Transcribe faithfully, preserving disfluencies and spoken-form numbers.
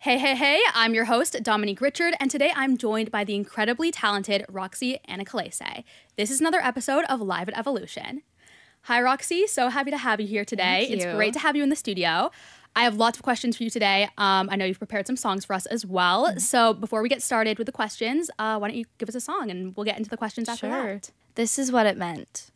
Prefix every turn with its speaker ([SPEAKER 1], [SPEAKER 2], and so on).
[SPEAKER 1] Hey, hey, hey, I'm your host, Dominique Richard, and today I'm joined by the incredibly talented Roxy Anikalese. This is another episode of Live at Evolution. Hi, Roxy. So happy to have you here today.
[SPEAKER 2] Thank you.
[SPEAKER 1] It's great to have you in the studio. I have lots of questions for you today. Um, I know you've prepared some songs for us as well. Mm-hmm. So before we get started with the questions, uh, why don't you give us a song and we'll get into the questions after
[SPEAKER 2] sure.
[SPEAKER 1] that.
[SPEAKER 2] This is what it meant.